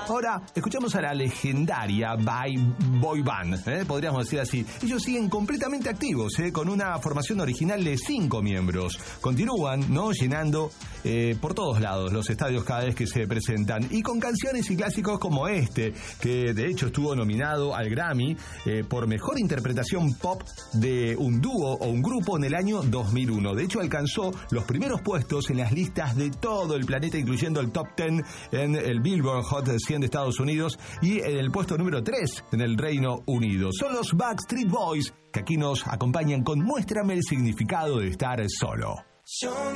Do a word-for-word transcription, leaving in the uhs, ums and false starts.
Ahora, escuchamos a la legendaria Boy Band, ¿eh? podríamos decir así. Ellos siguen completamente activos, ¿eh? con una formación original de cinco miembros. Continúan, ¿no? llenando eh, por todos lados los estadios cada vez que se presentan. Y con canciones y clásicos como este, que de hecho estuvo nominado al Grammy eh, por mejor interpretación pop de un dúo o un grupo en el año dos mil uno. De hecho, alcanzó los primeros puestos en las listas de todo el planeta, incluyendo el top diez en el Billboard Hot cien de Estados Unidos y en el puesto número tres en el Reino Unido. Son los Backstreet Boys que aquí nos acompañan con Muéstrame el significado de estar solo.